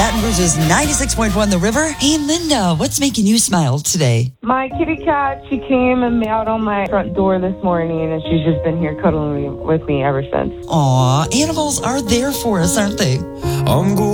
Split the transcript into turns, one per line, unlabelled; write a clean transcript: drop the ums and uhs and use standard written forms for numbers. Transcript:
Baton Rouge's 96.1 The River. Hey, Linda, what's making you smile today?
My kitty cat, she came and meowed on my front door this morning, and she's just been here cuddling with me ever since.
Aw, animals are there for us, aren't they?
I'm going